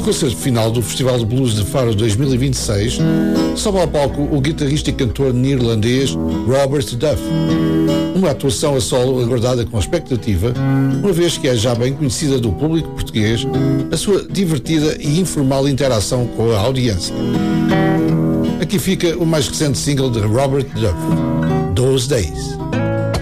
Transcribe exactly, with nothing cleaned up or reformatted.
concerto final do Festival de Blues de Faro dois mil e vinte e seis, sobe ao palco o guitarrista e cantor neerlandês Robert Duff. Uma atuação a solo aguardada com expectativa, uma vez que é já bem conhecida do público português a sua divertida e informal interação com a audiência. Aqui fica o mais recente single de Robert Duff, Those Days.